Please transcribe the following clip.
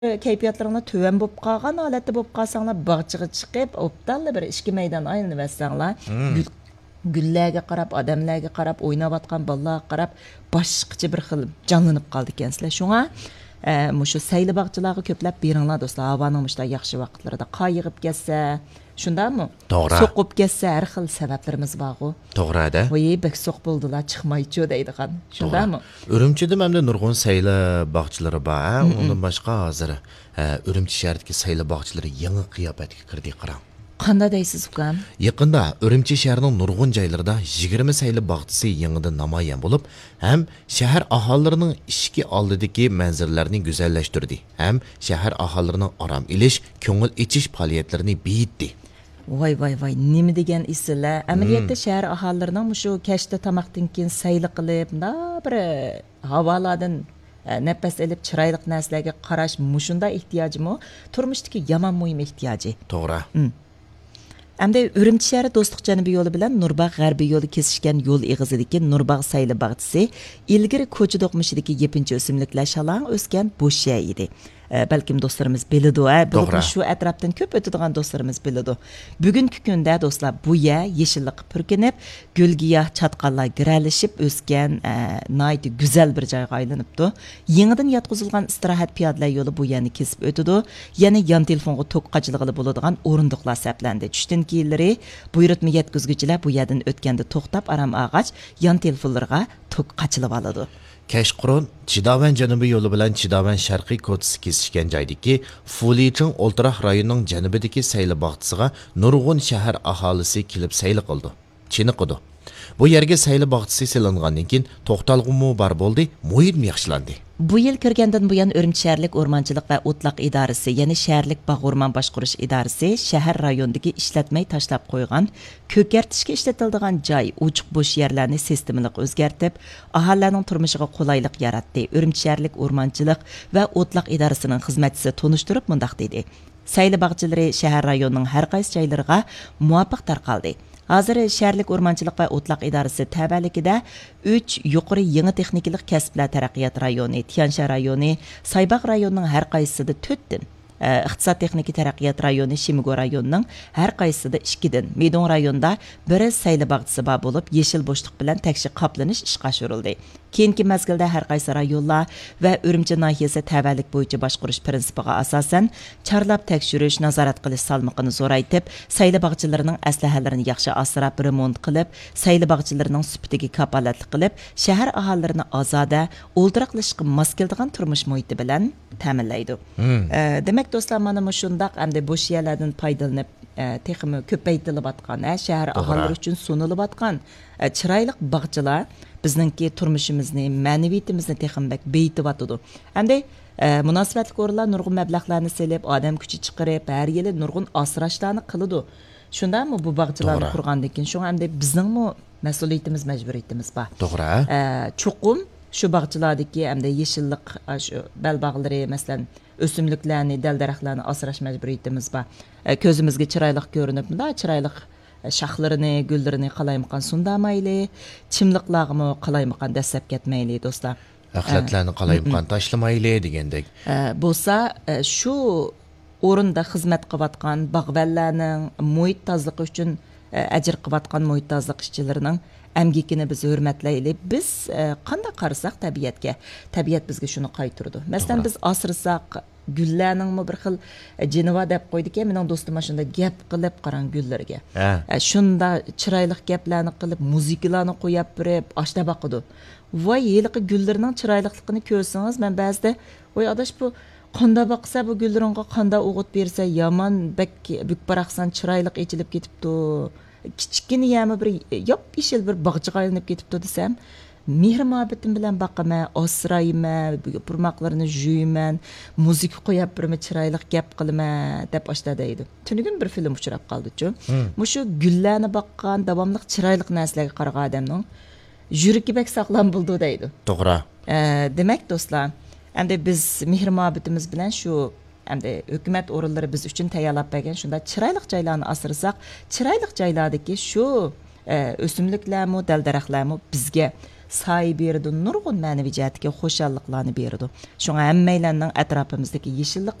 kayfiyatlarına töven bo'lib qolgan holatda bo'lib qolsanglar bog'chaga chiqib obdalla bir ishki maydon aylanıversanglar gullarga qarab odamlarga qarab o'ynayotgan bolalarga qarab boshqacha bir xil jonlanib qoldi ekansizlar shunga mushu sayli bog'chalarga ko'plab beringlar do'stlar havoning mushta yaxshi vaqtlarida qayig'ib kelsa shundami to'g'ri so'qib kelsa har xil sabablarimiz bor-ku to'g'ri-da voy bek so'q bo'ldilar chiqmaychi deydigan shundami Urumchida hamda nurg'un sayli bog'chilari bor undan boshqa hozir Urumchi shahridagi sayli bog'chilari yangi qiyofatga kirdi qarang qanday deysiz ukam Yaqında Urumchi shahrining nurg'un joylarida 20 sayli bog'chisi yangidan namoyon bo'lib, ham shahar aholilarining ishki oldidagi manzaralarini go'zallashtirdi, ham shahar aholilarining orom ilish, ko'ngil ichish faoliyatlarini beyitdi. Voy nima degan islar amaliyotda shahar aholilarining shu kashda tamoqdan keyin sayli qilib bir havolardan nafas olib chiroyli narsalarga qarash mushunda ehtiyojimi turmushdagi yomon muhim ehtiyoji To'g'ri. Hamda Urumchi shahri do'stlik janubiy yo'li bilan Nurbog' g'arbiy yo'li kesishgan yo'l eg'izidagi Nurbog' sayli bog'chisi ilgari ko'cha do'qmishidagi yepinchi o'simliklar shalang o'sgan bo'sh joy edi. Balkim do'stlarimiz biladi, bu shu atrofdan ko'p o'tadigan do'stlarimiz biladi. Bugungi kunda do'stlar bu yer yeshillik purkinib, gul-giyoh chatqonlar giralishib o'sgan nihoyat go'zal bir joyga aylanibdi. Yangidan yotqizilgan istirohat piyodalar yo'li bu yerni kesib o'tadi. Yana yon telefonga tok qachilig'i bo'ladigan o'rindiqlar saplandi. Tushdan keyinlari buyurtma yetkazuvchilar bu yerdan o'tganda to'xtab aram og'ach yon telefonlarga tok qachilib oladi. Kashqurun Chidavan janubiy yo'li bilan Chidavan sharqiy ko'chasi kesishgan joydagi Fuliching O'ltiraq rayonining janubidagi sayli bog'chisiga nurg'un shahar aholisi kelib sayli qildi. Chiniqdi. Bu yerga sayli bog'chisi silingandan keyin to'xtalg'umu bar bo'ldi, muhit yaxshilandi. Bu yil kirgandan buyon Urumchi shaharlik o'rmonchilik va o'tloq idorasi, ya'ni shaharlik bog' o'rmon boshqarish idorasi shahar rayonidagi ishlatmay tashlab qo'ygan ko'kartishga ishlatiladigan joy, ochiq bo'sh yerlarni sistemalik o'zgartib, aholining turmushiga qulaylik yaratdi. Urumchi shaharlik o'rmonchilik va o'tloq idorasining xizmatchisi tunishtirib mundaq dedi. Sayli bog'chilari shahar rayonining har qaysi joylariga muvofiq tarqaldi. Hozir shaharlik o'rmonchilik va o'tloq idorasi tabalikida 3 yuqori yangi texnikalik kasblar taraqqiyot rayoni, Tiansha rayoni, Saybaq rayonining har qaysisida 4 din, iqtisod texniki taraqqiyot rayoni, Shimigo rayonining har qaysisida 2 din, Medon rayonida bir sayli bog'chisi bor bo'lib, yeshil bo'shliq bilan takshi qoplanish ishga oshirildi. Keyingi mazgilda har qaysi rayonlar va Urumchi nahiyasi tavallik bo'yicha boshqarish prinsipiga asosan charlab tekshirish, nazorat qilish salmoqini zo'raytib, sayli bog'chilarining aslahalarini yaxshi asrab remont qilib, sayli bog'chilarining sifatiga kapolatlik qilib, shahar aholilarini ozoda, o'ldiraqlashga mos keladigan turmush muhiti bilan ta'minlaydi. Demak do'stlar, mana shundaq hamda bo'sh yerlardan foydalanib texmi ko'paytirilib atgan, shahar aholilari uchun sunilib atgan chiroyli bog'chalar bizningki turmushimizni, ma'naviyatimizni texmbak beyitib-atadi. Hamda munosabatli o'rinlar nurg'un mablag'larni selib, odam kuchi chiqarib, har yili nurg'un asrashlarni qiladi. Shundami bu bog'chalarni qurgandan keyin shu hamda bizningmi mas'uliyatimiz, majburiyatimiz bor. To'g'ri. Chuqum shu bog'chalardagi hamda yeshillik, shu balbog'lari, masalan, o'simliklarni, dal-daraxtlarni asrash majburiyatimiz bor. Ko'zimizga chiroyli ko'rinib, chiroyli shaxlarini, gullarini qalaymiqan sundamayli, chimliqlarni qalaymiqan dastlab ketmayli do'stlar. Axlatlarni qalaymiqan tashlamayli degandek. Bo'lsa, shu o'rinda xizmat qilayotgan bog'vallarning muhit tozaligi uchun ajr qilayotgan muhit tozalik ishchilarining amgikini biz hurmatlaylik. Biz qanday qarasak tabiatga, tabiat bizga shuni qaytirdi. Masalan, biz asrasak gullarning bir xil jinova deb qo'ydik-ku, mening do'stim shunda gap qilib qarang gullarga. Shunda chiroyli gaplarni qilib, muzikalarni qo'yib berib, ashta baqidi. Voy, yiliqi gullarning chiroyliligini ko'rsangiz, men ba'zida, voy adash bu qanda baqsa bu gullarga qanda o'g'it bersa, yomon buk baraqsan chiroyli echilib ketibdi. Kichkina yami bir yop yeshil bir bog'chaga aylanib ketibdi desam, mehr muhabbatim bilan baqaman, asrayman, purmoqlarini juyman, muzika qo'yib birma chiroyli gap qilaman deb ashta deydi. Tunugun bir film uchrab qoldi-chu. Mushu gullarni baqqan, davomli chiroyli narsalarga qaragan odamning yuragi bek saqlam bo'ldi deydi. To'g'ri. Demak do'stlar, endi biz mehr muhabbatimiz bilan shu endi hukumat o'rinlari biz uchun tayyorlab bergan shunda chiroyli joylarni asrasak, chiroyli joylardagi shu o'simliklarmi, dal-daraxtlarmi bizga sayı berdi, nurg'un ma'naviy jihatdagi xo'shalliqlarni berdi. Shunga hammaylarning atrofimizdagi yeshillik